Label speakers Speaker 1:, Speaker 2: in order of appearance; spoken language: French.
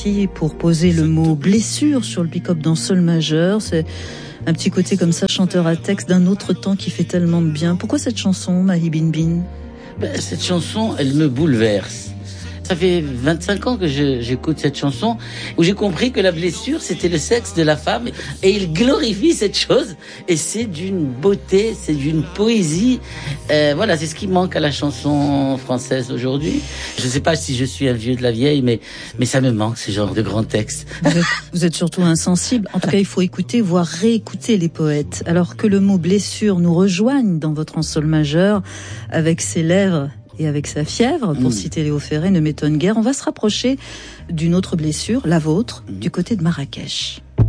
Speaker 1: Pour poser le mot blessure sur le pick-up dans sol majeur. C'est un petit côté comme ça, chanteur à texte d'un autre temps qui fait tellement de bien. Pourquoi cette chanson, Mahi Binbin?
Speaker 2: Cette chanson, elle me bouleverse. Ça fait 25 ans que j'écoute cette chanson, où j'ai compris que la blessure, c'était le sexe de la femme, et il glorifie cette chose, et c'est d'une beauté, c'est d'une poésie. Voilà, c'est ce qui manque à la chanson française aujourd'hui. Je sais pas si je suis un vieux de la vieille, mais ça me manque, ce genre de grands textes.
Speaker 1: Vous êtes surtout insensible. En tout cas, il faut écouter, voire réécouter les poètes. Alors que le mot blessure nous rejoigne dans votre en sol majeur, avec ses lèvres et avec sa fièvre, pour citer Léo Ferré, ne m'étonne guère. On va se rapprocher d'une autre blessure, la vôtre, du côté de Marrakech.